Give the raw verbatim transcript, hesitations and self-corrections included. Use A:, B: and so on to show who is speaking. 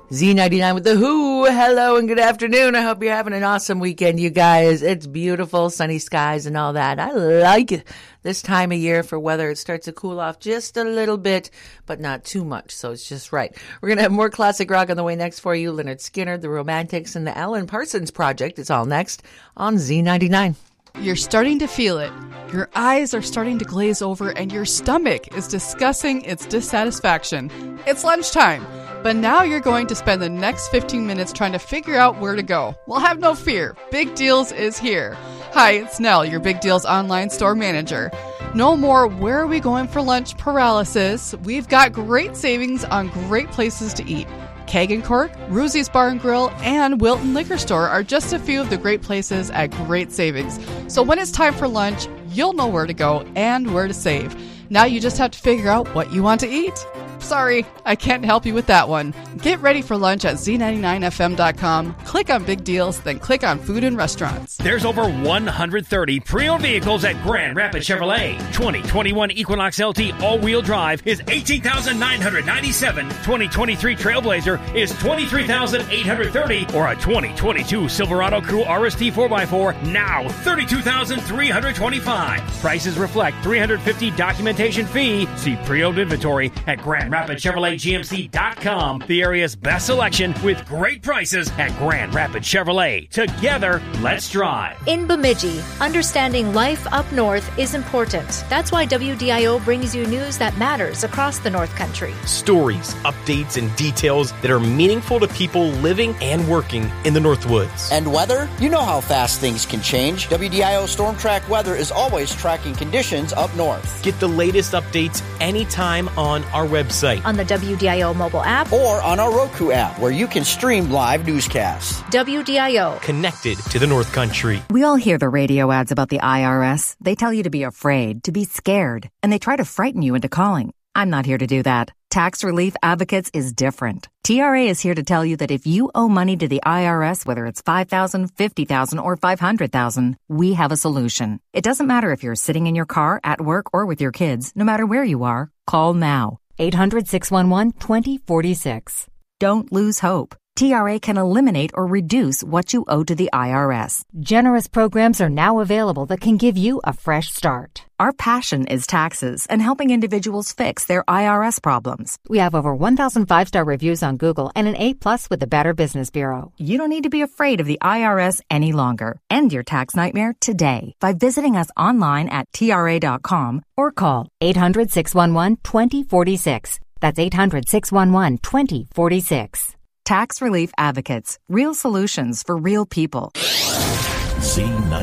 A: Z ninety-nine with The Who. Hello and good afternoon. I hope you're having an awesome weekend, you guys. It's beautiful, sunny skies and all that. I like it this time of year for weather. It starts to cool off just a little bit, but not too much, so it's just right. We're going to have more classic rock on the way next for you. Lynyrd Skynyrd, The Romantics, and the Alan Parsons Project. It's all next on Z ninety-nine.
B: You're starting to feel it. Your eyes are starting to glaze over and your stomach is discussing its dissatisfaction. It's lunchtime, but now you're going to spend the next fifteen minutes trying to figure out where to go. Well, have no fear. Big Deals is here. Hi, it's Nell, your Big Deals online store manager. No more where are we going for lunch paralysis. We've got great savings on great places to eat. Keg and Cork, Ruzzi's Bar and Grill, and Wilton Liquor Store are just a few of the great places at great savings. So when it's time for lunch, you'll know where to go and where to save. Now you just have to figure out what you want to eat. Sorry, I can't help you with that one. Get ready for lunch at Z ninety-nine F M dot com. Click on Big Deals, then click on Food and Restaurants.
C: There's over one hundred thirty pre-owned vehicles at Grand Rapids Chevrolet. twenty twenty-one Equinox L T all-wheel drive is eighteen thousand nine hundred ninety-seven dollars. twenty twenty-three Trailblazer is twenty-three thousand eight hundred thirty dollars. Or a twenty twenty-two Silverado Crew R S T four by four, now thirty-two thousand three hundred twenty-five dollars. Prices reflect three hundred fifty dollars documentation fee. See pre-owned inventory at Grand Rapids Chevrolet G M C dot com. The area's best selection with great prices at Grand Rapids Chevrolet. Together, let's drive.
D: In Bemidji, understanding life up north is important. That's why W D I O brings you news that matters across the North Country.
E: Stories, updates, and details that are meaningful to people living and working in the Northwoods.
F: And weather? You know how fast things can change. W D I O Storm Track Weather is always tracking conditions up north.
E: Get the latest updates anytime on our website,
D: on the W D I O mobile app,
F: or on our Roku app, where you can stream live newscasts.
D: W D I O.
E: Connected to the North Country.
G: We all hear the radio ads about the I R S. They tell you to be afraid, to be scared, and they try to frighten you into calling. I'm not here to do that. Tax Relief Advocates is different. T R A is here to tell you that if you owe money to the I R S, whether it's five thousand dollars, fifty thousand dollars, or five hundred thousand dollars, we have a solution. It doesn't matter if you're sitting in your car, at work, or with your kids. No matter where you are, call now.
H: eight hundred, six one one, two zero four six.
G: Don't lose hope. T R A can eliminate or reduce what you owe to the I R S.
H: Generous programs are now available that can give you a fresh start.
G: Our passion is taxes and helping individuals fix their I R S problems.
H: We have over one thousand five-star reviews on Google and an A plus with the Better Business Bureau.
G: You don't need to be afraid of the I R S any longer. End your tax nightmare today by visiting us online at T R A dot com or call
H: eight hundred, six one one, two zero four six. That's eight hundred, six one one, two zero four six.
G: Tax Relief Advocates. Real solutions for real people.
I: Z